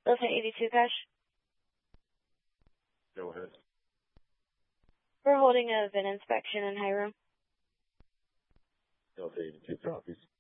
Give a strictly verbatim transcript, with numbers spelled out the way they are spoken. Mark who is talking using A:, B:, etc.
A: Delta eighty-two cash.
B: Go ahead.
A: We're holding a V I N inspection in Hiram.
B: Delta eighty-two copies.